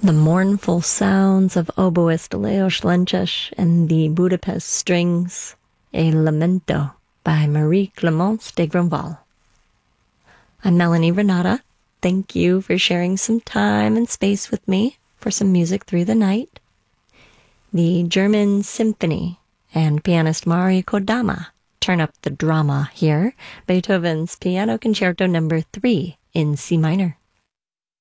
The mournful sounds of oboist Leos Lenches and the Budapest Strings, a Lamento by Marie-Clémence de Grandval. I'm Melanie Renata. Thank you for sharing some time and space with me for some music through the night. The German Symphony and pianist Mari Kodama turn up the drama here. Beethoven's Piano Concerto No. 3 in C minor.